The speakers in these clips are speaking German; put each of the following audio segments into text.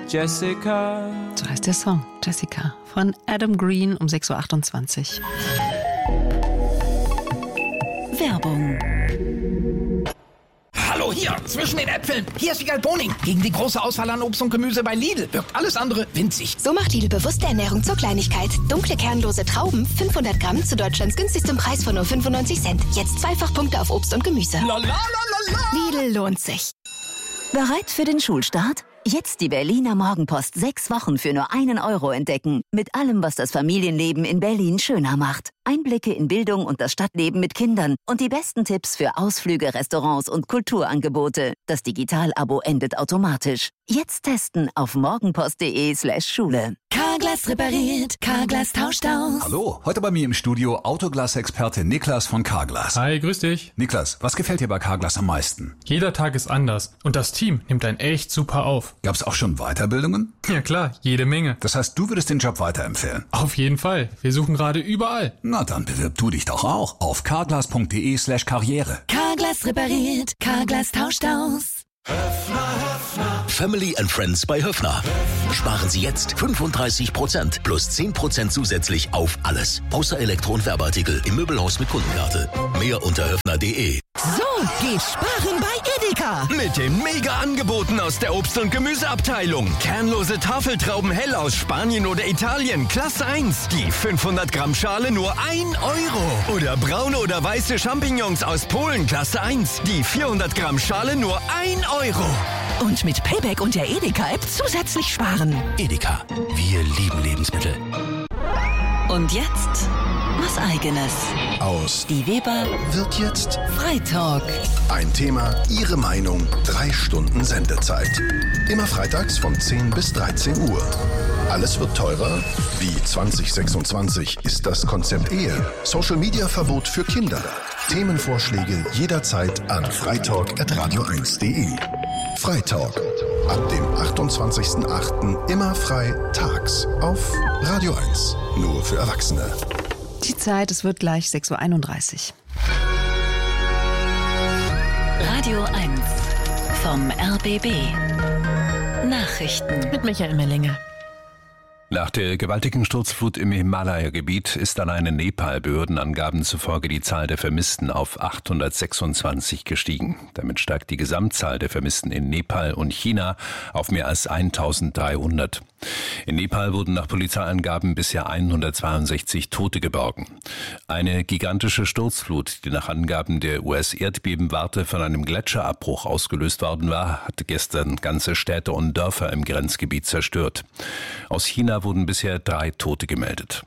Jessica. So heißt der Song, Jessica, von Adam Green um 6.28 Uhr. Werbung. Hallo hier, zwischen den Äpfeln. Hier ist Wiegald Boning. Gegen die große Auswahl an Obst und Gemüse bei Lidl wirkt alles andere winzig. So macht Lidl bewusste Ernährung zur Kleinigkeit. Dunkle, kernlose Trauben, 500 Gramm zu Deutschlands günstigstem Preis von nur 95 Cent. Jetzt Zweifachpunkte auf Obst und Gemüse. Lidl lohnt sich. Bereit für den Schulstart? Jetzt die Berliner Morgenpost 6 Wochen für nur 1 Euro entdecken. Mit allem, was das Familienleben in Berlin schöner macht. Einblicke in Bildung und das Stadtleben mit Kindern und die besten Tipps für Ausflüge, Restaurants und Kulturangebote. Das Digital-Abo endet automatisch. Jetzt testen auf morgenpost.de/Schule. Carglass repariert, Carglass tauscht aus. Hallo, heute bei mir im Studio Autoglas-Experte Niklas von Carglass. Hi, grüß dich. Niklas, was gefällt dir bei Carglass am meisten? Jeder Tag ist anders und das Team nimmt einen echt super auf. Gab's auch schon Weiterbildungen? Ja klar, jede Menge. Das heißt, du würdest den Job weiterempfehlen? Auf jeden Fall. Wir suchen gerade überall. Na dann bewirb du dich doch auch auf carglass.de/karriere. Carglass repariert, Carglass tauscht aus. Family and Friends bei Höffner. Sparen Sie jetzt 35% plus 10% zusätzlich auf alles. Außer Elektro- und Werbeartikel im Möbelhaus mit Kundenkarte. Mehr unter höffner.de. So geht Sparen bei Edeka. Mit den Mega-Angeboten aus der Obst- und Gemüseabteilung. Kernlose Tafeltrauben hell aus Spanien oder Italien, Klasse 1. Die 500 Gramm Schale nur 1 Euro. Oder braune oder weiße Champignons aus Polen, Klasse 1. Die 400 Gramm Schale nur 1 Euro. Und mit Payback und der Edeka-App zusätzlich sparen. Edeka. Wir lieben Lebensmittel. Und jetzt was Eigenes. Aus Die Weber wird jetzt Freitalk. ein Thema, Ihre Meinung, 3 Stunden Sendezeit. Immer freitags von 10 bis 13 Uhr. Alles wird teurer? Wie 2026 ist das Konzept Ehe? Social-Media-Verbot für Kinder? Themenvorschläge jederzeit an freitalk@radio1.de. Freitalk. Ab dem 28.08. immer frei tags auf Radio 1. Nur für Erwachsene. Die Zeit, es wird gleich 6.31 Uhr. Radio 1 vom RBB. Nachrichten Mit Michael Mellinger. Nach der gewaltigen Sturzflut im Himalaya-Gebiet ist allein in Nepal Behördenangaben zufolge die Zahl der Vermissten auf 826 gestiegen. Damit steigt die Gesamtzahl der Vermissten in Nepal und China auf mehr als 1300. In Nepal wurden nach Polizeiangaben bisher 162 Tote geborgen. Eine gigantische Sturzflut, die nach Angaben der US-Erdbebenwarte von einem Gletscherabbruch ausgelöst worden war, hatte gestern ganze Städte und Dörfer im Grenzgebiet zerstört. Aus China wurden bisher 3 Tote gemeldet.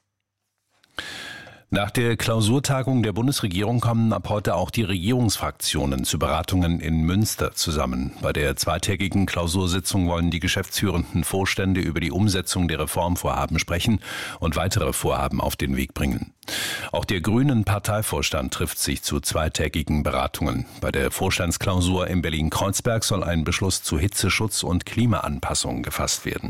Nach der Klausurtagung der Bundesregierung kommen ab heute auch die Regierungsfraktionen zu Beratungen in Münster zusammen. Bei der zweitägigen Klausursitzung wollen die geschäftsführenden Vorstände über die Umsetzung der Reformvorhaben sprechen und weitere Vorhaben auf den Weg bringen. Auch der Grünen Parteivorstand trifft sich zu zweitägigen Beratungen. Bei der Vorstandsklausur in Berlin-Kreuzberg soll ein Beschluss zu Hitzeschutz und Klimaanpassung gefasst werden.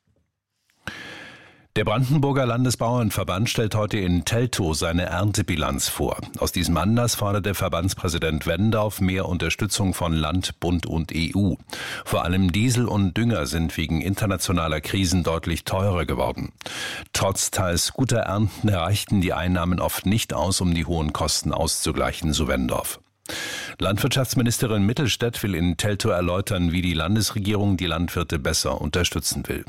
Der Brandenburger Landesbauernverband stellt heute in Teltow seine Erntebilanz vor. Aus diesem Anlass fordert der Verbandspräsident Wendorf mehr Unterstützung von Land, Bund und EU. Vor allem Diesel und Dünger sind wegen internationaler Krisen deutlich teurer geworden. Trotz teils guter Ernten erreichten die Einnahmen oft nicht aus, um die hohen Kosten auszugleichen, so Wendorf. Landwirtschaftsministerin Mittelstädt will in Teltow erläutern, wie die Landesregierung die Landwirte besser unterstützen will.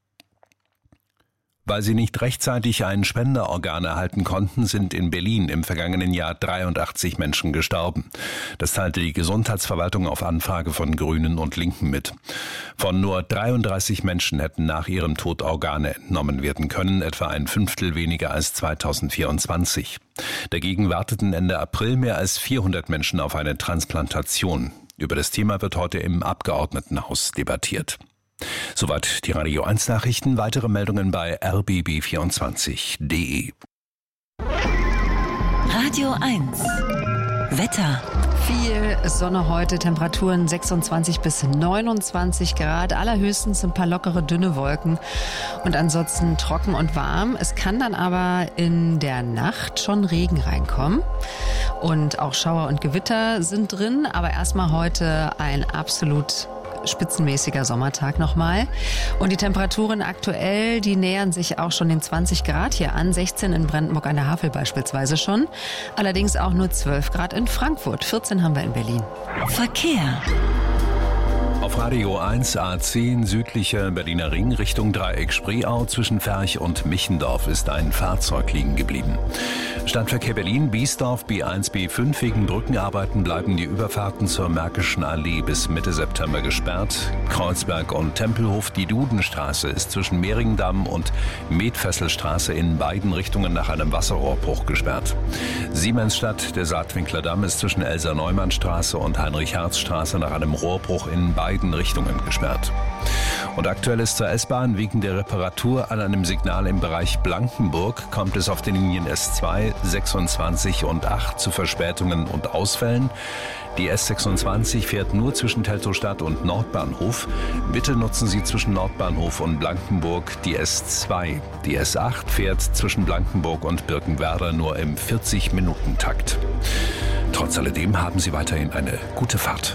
Weil sie nicht rechtzeitig ein Spenderorgan erhalten konnten, sind in Berlin im vergangenen Jahr 83 Menschen gestorben. Das teilte die Gesundheitsverwaltung auf Anfrage von Grünen und Linken mit. Von nur 33 Menschen hätten nach ihrem Tod Organe entnommen werden können, etwa ein Fünftel weniger als 2024. Dagegen warteten Ende April mehr als 400 Menschen auf eine Transplantation. Über das Thema wird heute im Abgeordnetenhaus debattiert. Soweit die Radio 1 Nachrichten. Weitere Meldungen bei rbb24.de. Radio 1 Wetter. Viel Sonne heute, Temperaturen 26 bis 29 Grad, allerhöchstens ein paar lockere, dünne Wolken und ansonsten trocken und warm. Es kann dann aber in der Nacht schon Regen reinkommen und auch Schauer und Gewitter sind drin, aber erstmal heute ein absolut spitzenmäßiger Sommertag nochmal. Und die Temperaturen aktuell, die nähern sich auch schon den 20 Grad hier an. 16 in Brandenburg an der Havel beispielsweise schon. Allerdings auch nur 12 Grad in Frankfurt. 14 haben wir in Berlin. Verkehr. Auf Radio 1 A10 südlicher Berliner Ring Richtung Dreieck Spreeau zwischen Ferch und Michendorf ist ein Fahrzeug liegen geblieben. Stadtverkehr Berlin, Biesdorf, B1, B5 wegen Brückenarbeiten bleiben die Überfahrten zur Märkischen Allee bis Mitte September gesperrt. Kreuzberg und Tempelhof, die Dudenstraße ist zwischen Mehringdamm und Metfesselstraße in beiden Richtungen nach einem Wasserrohrbruch gesperrt. Siemensstadt, der Saatwinkler Damm ist zwischen Elsa-Neumann-Straße und Heinrich-Herz-Straße nach einem Rohrbruch in beiden Richtungen gesperrt. Und aktuell ist zur S-Bahn wegen der Reparatur an einem Signal im Bereich Blankenburg kommt es auf den Linien S2, 26 und 8 zu Verspätungen und Ausfällen. Die S26 fährt nur zwischen Teltowstadt und Nordbahnhof. Bitte nutzen Sie zwischen Nordbahnhof und Blankenburg die S2. Die S8 fährt zwischen Blankenburg und Birkenwerder nur im 40-Minuten-Takt. Trotz alledem haben Sie weiterhin eine gute Fahrt.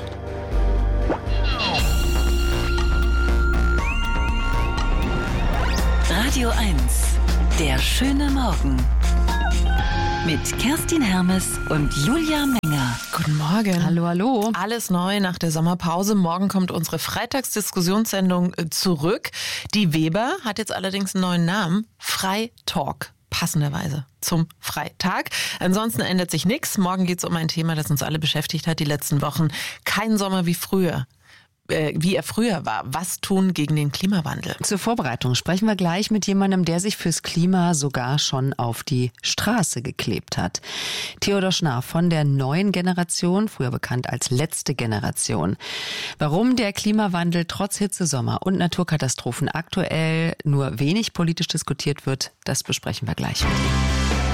Radio 1, der schöne Morgen. Mit Kerstin Hermes und Julia Menger. Guten Morgen. Hallo, hallo. Alles neu nach der Sommerpause. Morgen kommt unsere Freitagsdiskussionssendung zurück. Die Weber hat jetzt allerdings einen neuen Namen. Freitalk. Passenderweise zum Freitag. Ansonsten ändert sich nichts. Morgen geht es um ein Thema, das uns alle beschäftigt hat die letzten Wochen. Kein Sommer wie früher. Wie er früher war. Was tun gegen den Klimawandel? Zur Vorbereitung sprechen wir gleich mit jemandem, der sich fürs Klima sogar schon auf die Straße geklebt hat. Theodor Schnarr von der neuen Generation, früher bekannt als letzte Generation. Warum der Klimawandel trotz Hitzesommer und Naturkatastrophen aktuell nur wenig politisch diskutiert wird, das besprechen wir gleich.